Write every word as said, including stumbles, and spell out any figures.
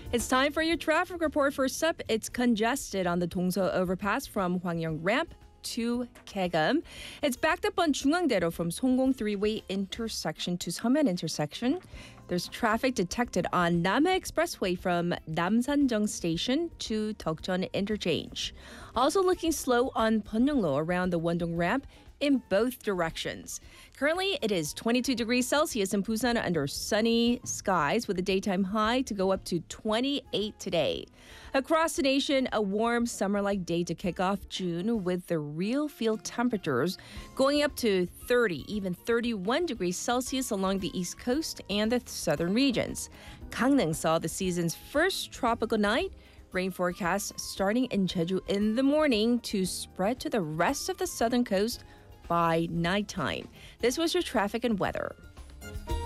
It's time for your traffic report. First up, it's congested on the Dongseol overpass from Hwangyang Ramp to Kaegum. It's backed up on Jungangdaero from Songgong three-way intersection to Seomen intersection. There's traffic detected on Namhae Expressway from Namsanjeong Station to Deokjeon Interchange. Also looking slow on Pyeonglo around the Wondong Ramp in both directions. Currently, it is twenty-two degrees Celsius in Busan under sunny skies with a daytime high to go up to twenty-eight today. Across the nation, a warm summer-like day to kick off June with the real field temperatures going up to thirty, even thirty-one degrees Celsius along the east coast and the southern regions. Gangneung saw the season's first tropical night. Rain forecast starting in Jeju in the morning to spread to the rest of the southern coast by nighttime. This was your traffic and weather.